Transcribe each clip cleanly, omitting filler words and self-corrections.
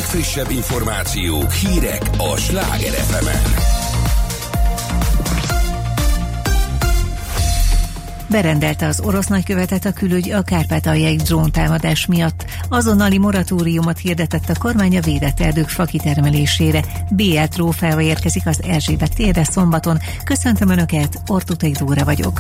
legfrissebb információk, hírek a Sláger FM-en. Berendelte az orosz nagykövetet a külügy a kárpátaljai dróntámadás miatt. Azonnali moratóriumot hirdetett a kormány a védett erdők fakitermelésére. BL trófeával érkezik az Erzsébet térre szombaton. Köszöntöm Önöket, Ortutai Dóra vagyok.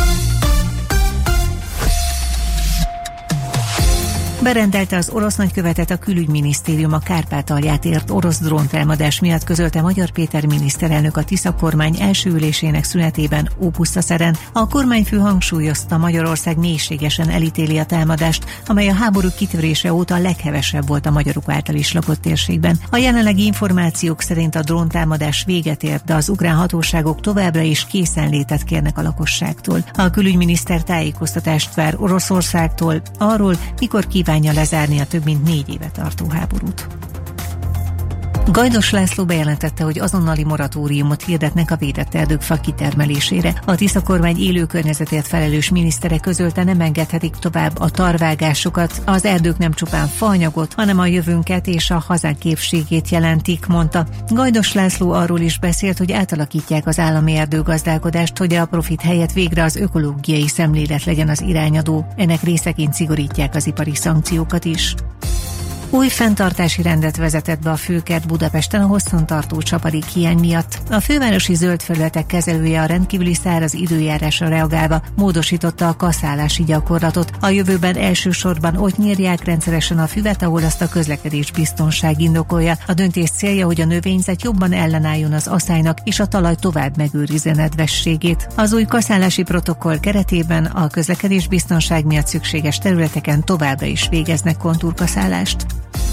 Berendelte az orosz nagykövetet a külügyminisztérium a Kárpátalját ért orosz dróntámadás miatt, közölte Magyar Péter miniszterelnök a Tisza kormány első ülésének szünetében Ópusztaszeren. A kormányfő hangsúlyozta, Magyarország mélységesen elítéli a támadást, amely a háború kitörése óta a leghevesebb volt a magyarok által is lakott térségben. A jelenlegi információk szerint a dróntámadás véget ért, de az ukrán hatóságok továbbra is készenlétet kérnek a lakosságtól. A külügyminiszter tájékoztatást vár Oroszországtól arról, mikor kívánja lezárni a több mint 4 éve tartó háborút. Gajdos László bejelentette, hogy azonnali moratóriumot hirdetnek a védett erdők fakitermelésére. A Tisza kormány élő környezetért felelős minisztere közölte, nem engedhetik tovább a tarvágásokat. Az erdők nem csupán faanyagot, hanem a jövőnket és a hazánk képségét jelentik, mondta. Gajdos László arról is beszélt, hogy átalakítják az állami erdőgazdálkodást, hogy a profit helyett végre az ökológiai szemlélet legyen az irányadó. Ennek részeként szigorítják az ipari szankciókat is. Új fenntartási rendet vezetett be a Főkert Budapesten a hosszantartó csapadék hiány miatt. A fővárosi zöld felületek kezelője a rendkívüli száraz időjárásra reagálva módosította a kaszálási gyakorlatot. A jövőben elsősorban ott nyírják rendszeresen a füvet, ahol azt a közlekedés biztonság indokolja. A döntés célja, hogy a növényzet jobban ellenálljon az aszálynak és a talaj tovább megőrizze nedvességét. Az új kaszálási protokoll keretében a közlekedés biztonság miatt szükséges területeken továbbra is végeznek kontúrkaszálást.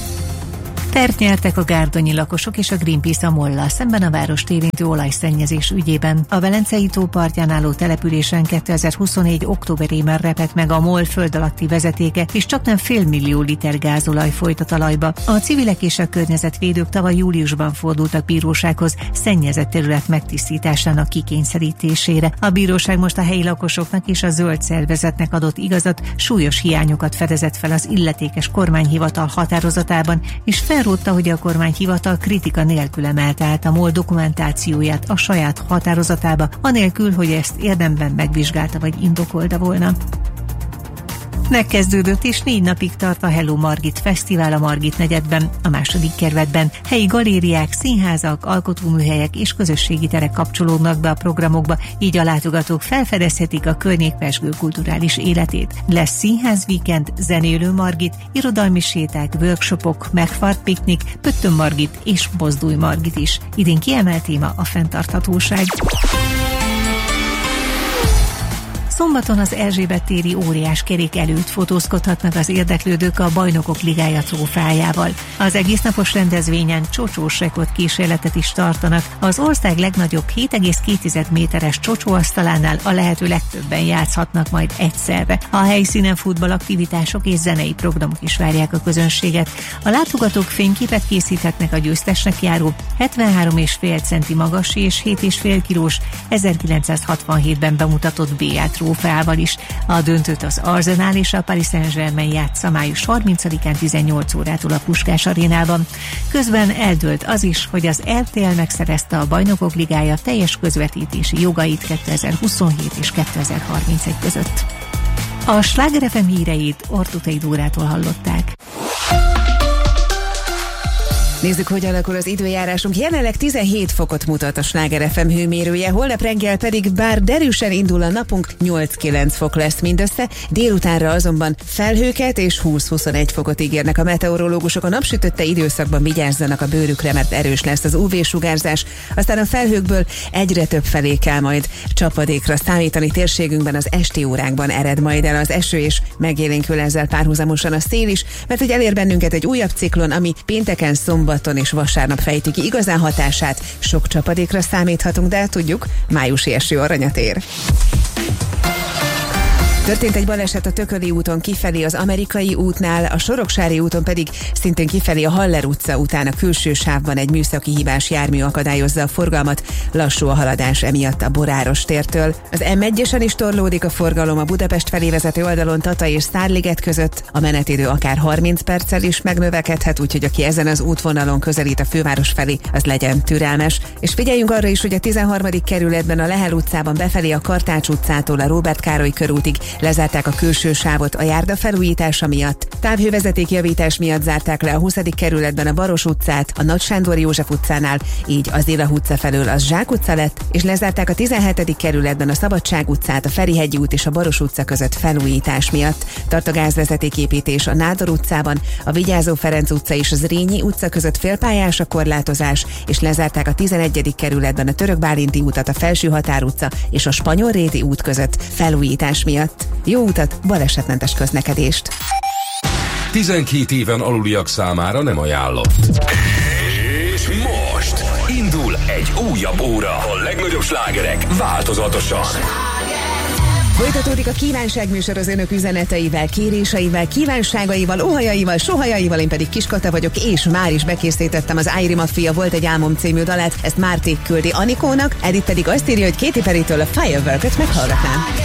Pert nyertek a gárdonyi lakosok és a Greenpeace a MOL-lal szemben a várost érintő olajszennyezés ügyében. A Velencei tó partján álló településen 2024. októberében repett meg a MOL föld alatti vezetéke, és csaknem 500 000 liter gázolaj folyt a talajba. A civilek és a környezetvédők tavaly júliusban fordultak bírósághoz szennyezett terület megtisztításának kikényszerítésére. A bíróság most a helyi lakosoknak és a zöld szervezetnek adott igazat, súlyos hiányokat fedezett fel az illetékes kormányhivatal határozatában, és felrótta, hogy a kormányhivatal kritika nélkül emelte át a MOL dokumentációját a saját határozatába, anélkül, hogy ezt érdemben megvizsgálta vagy indokolta volna. Megkezdődött és 4 napig tart a Hello Margit Fesztivál a Margit negyedben, a második kerületben. Helyi galériák, színházak, alkotóműhelyek és közösségi terek kapcsolódnak be a programokba, így a látogatók felfedezhetik a környék pezsgő kulturális életét. Lesz színházvíkend, zenélő Margit, irodalmi séták, workshopok, megfart piknik, Pöttöm Margit és Mozdulj Margit is. Idén kiemelt téma a fenntarthatóság. Szombaton az Erzsébet téri óriás kerék előtt fotózkodhatnak az érdeklődők a Bajnokok Ligája trófeájával. Az egésznapos rendezvényen csocsós rekord kísérletet is tartanak. Az ország legnagyobb 7,2 méteres csocsóasztalánál a lehető legtöbben játszhatnak majd egyszerre. A helyszínen futballaktivitások és zenei programok is várják a közönséget. A látogatók fényképet készíthetnek a győztesnek járó 73,5 centi magas és 7,5 kilós 1967-ben bemutatott BL trófeával is. A döntőt az Arsenal és a Paris Saint-Germain játsza május 30-án 18 órától a Puskás arénában. Közben eldőlt az is, hogy az RTL megszerezte a Bajnokok Ligája teljes közvetítési jogait 2027 és 2031 között. A Sláger FM híreit Ortutai Dórától hallották. Nézzük, hogy alakul az időjárásunk. Jelenleg 17 fokot mutat a Sláger FM hőmérője, holnap reggel pedig bár derűsen indul a napunk, 8-9 fok lesz mindössze, délutánra azonban felhőket és 20-21 fokot ígérnek a meteorológusok. A napsütötte időszakban vigyázzanak a bőrükre, mert erős lesz az UV-sugárzás, aztán a felhőkből egyre több felé kell majd csapadékra számítani. Térségünkben az esti órákban ered majd el az eső, és megélénkül ezzel párhuzamosan a szél is, mert hogy elér bennünket egy újabb ciklon, ami pénteken, szombaton és vasárnap fejti ki igazán hatását. Sok csapadékra számíthatunk, de tudjuk, májusi eső aranyat ér. Történt egy baleset a Tököli úton kifelé az Amerikai útnál, a Soroksári úton pedig szintén kifelé a Haller utca után a külső sávban egy műszaki hibás jármű akadályozza a forgalmat, lassú a haladás emiatt a Boráros tértől. Az M1-esen is torlódik a forgalom a Budapest felé vezető oldalon Tata és Szárliget között, a menetidő akár 30 perccel is megnövekedhet, úgyhogy aki ezen az útvonalon közelít a főváros felé, az legyen türelmes. És figyeljünk arra is, hogy a 13. kerületben a Lehel utcában befelé a Kartács utcától a Róbert Károly körútig lezárták a külső sávot a járda felújítása miatt. Távhővezetékjavítás miatt zárták le a 20. kerületben a Baros utcát, a Nagy Sándor József utcánál, így az Éla utca felől az Zsák utca lett, és lezárták a 17. kerületben a Szabadság utcát, a Ferihegyi út és a Baros utca között felújítás miatt. Tart a gázvezetéképítés a Nádor utcában, a Vigyázó Ferenc utca és az Rényi utca között félpályás a korlátozás, és lezárták a 11. kerületben a Török Bálinti utat, a Felső Határ utca és a Spanyolréti út között felújítás miatt. Jó utat, balesetmentes közlekedést! 12 éven aluliak számára nem ajánlott. És most indul egy újabb óra. A legnagyobb slágerek változatosan. Folytatódik a kívánságműsor az önök üzeneteivel, kéréseivel, kívánságaival, óhajaival, sohajaival, én pedig Kiskata vagyok, és már is bekészítettem az Ájri Mafia Volt egy álmom című dalát, ezt Márték küldi Anikónak, Edith pedig azt írja, hogy Katy Perrytől a Firework-öt meghallgatnám.